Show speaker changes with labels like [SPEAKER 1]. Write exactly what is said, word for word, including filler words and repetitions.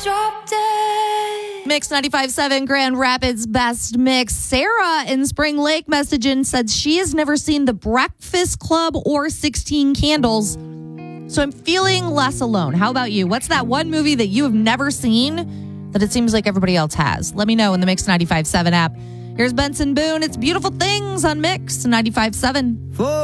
[SPEAKER 1] Drop dead.
[SPEAKER 2] Mix ninety-five point seven Grand Rapids Best Mix. Sarah in Spring Lake messaging said she has never seen The Breakfast Club or sixteen Candles. So I'm feeling less alone. How about you? What's that one movie that you have never seen that it seems like everybody else has? Let me know in the Mix ninety-five point seven app. Here's Benson Boone. It's Beautiful Things on Mix ninety-five point seven.